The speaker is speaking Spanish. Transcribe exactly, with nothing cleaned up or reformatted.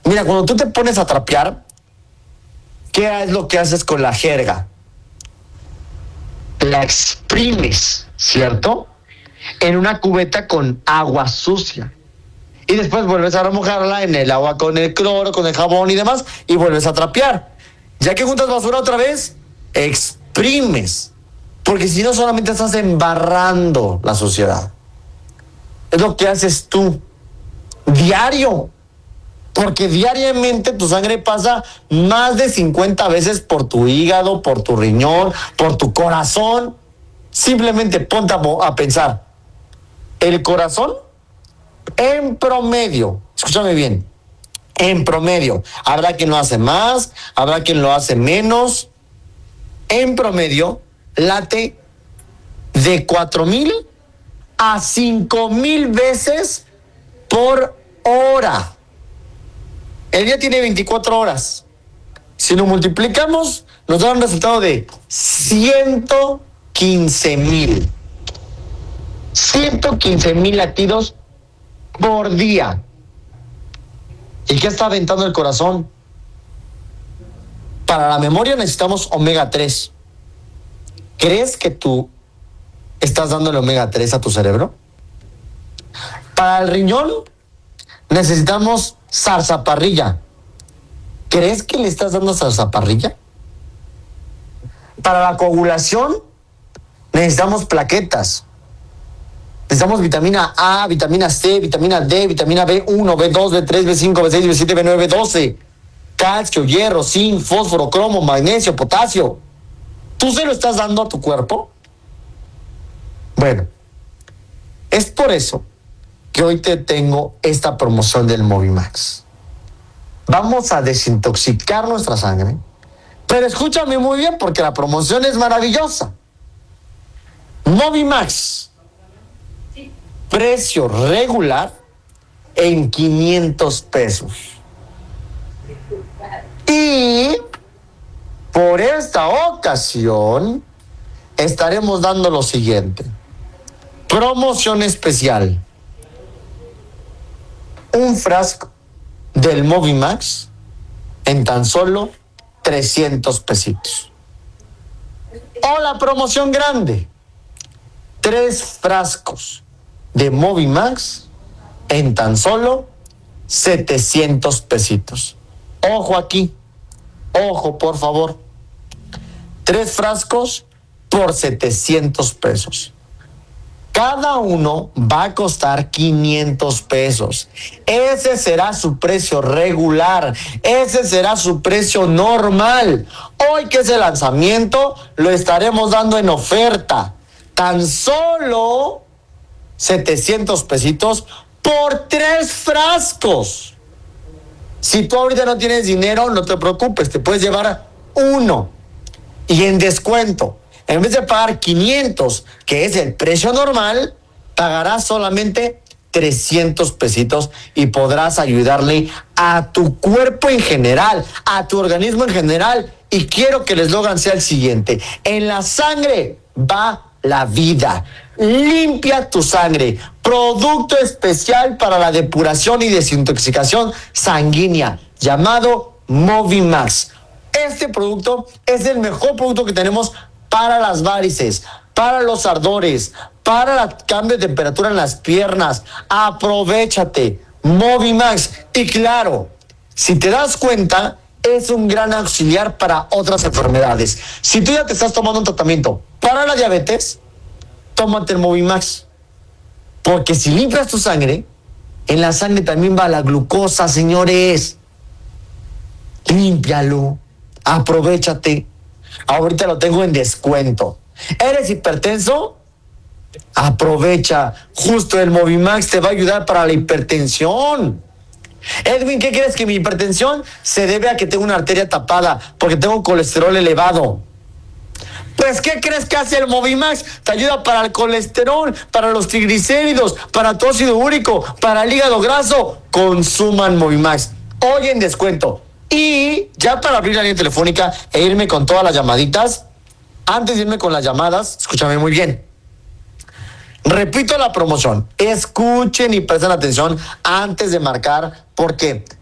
Mira, cuando tú te pones a trapear, ¿qué es lo que haces con la jerga? La exprimes, ¿cierto? En una cubeta con agua sucia. Y después vuelves a remojarla en el agua con el cloro, con el jabón y demás, y vuelves a trapear. Ya que juntas basura otra vez, exprimes. Porque si no, solamente estás embarrando la suciedad. Es lo que haces tú. Diario. Porque diariamente tu sangre pasa más de cincuenta veces por tu hígado, por tu riñón, por tu corazón. Simplemente ponte a, a pensar. El corazón, en promedio, escúchame bien, en promedio, habrá quien lo hace más, habrá quien lo hace menos. En promedio, late de cuatro mil a cinco mil veces por hora. El día tiene veinticuatro horas. Si lo multiplicamos, nos da un resultado de ciento quince mil. ciento quince mil latidos por día. ¿Y qué está aventando el corazón? Para la memoria necesitamos omega tres. ¿Crees que tú estás dándole omega tres a tu cerebro? Para el riñón necesitamos zarzaparrilla. ¿Crees que le estás dando zarzaparrilla? Para la coagulación necesitamos plaquetas. Necesitamos vitamina A, vitamina C, vitamina D, vitamina B uno, B dos, B tres, B cinco, B seis, B siete, B nueve, B doce. Calcio, hierro, zinc, fósforo, cromo, magnesio, potasio. ¿Tú se lo estás dando a tu cuerpo? Bueno, es por eso que hoy te tengo esta promoción del Movimax. Vamos a desintoxicar nuestra sangre. Pero escúchame muy bien porque la promoción es maravillosa. Movimax. Precio regular en quinientos pesos. Y por esta ocasión estaremos dando lo siguiente. Promoción especial. Un frasco del Movimax en tan solo trescientos pesitos. O la promoción grande. Tres frascos de Movimax en tan solo setecientos pesitos. Ojo aquí. Ojo, por favor. Tres frascos por setecientos pesos. Cada uno va a costar quinientos pesos. Ese será su precio regular. Ese será su precio normal. Hoy que es el lanzamiento, lo estaremos dando en oferta. Tan solo setecientos pesitos por tres frascos. Si tú ahorita no tienes dinero, no te preocupes, te puedes llevar uno. Y en descuento, en vez de pagar quinientos, que es el precio normal, pagarás solamente trescientos pesitos y podrás ayudarle a tu cuerpo en general, a tu organismo en general. Y quiero que el eslogan sea el siguiente: en la sangre va la vida. Limpia tu sangre. Producto especial para la depuración y desintoxicación sanguínea, llamado Movimax. Este producto es el mejor producto que tenemos para las varices, para los ardores, para el cambio de temperatura en las piernas. Aprovéchate. Movimax. Y claro, si te das cuenta, es un gran auxiliar para otras enfermedades. Si tú ya te estás tomando un tratamiento para la diabetes, tómate el Movimax. Porque si limpias tu sangre, en la sangre también va la glucosa, señores. Límpialo. Aprovéchate. Ahorita lo tengo en descuento. ¿Eres hipertenso? Aprovecha. Justo el Movimax te va a ayudar para la hipertensión. Edwin, ¿qué crees? Que mi hipertensión se debe a que tengo una arteria tapada porque tengo colesterol elevado. Pues, ¿qué crees que hace el Movimax? Te ayuda para el colesterol, para los triglicéridos, para tu ácido úrico, para el hígado graso. Consuman Movimax. Hoy en descuento. Y ya para abrir la línea telefónica e irme con todas las llamaditas, antes de irme con las llamadas, escúchame muy bien. Repito la promoción. Escuchen y presten atención antes de marcar, porque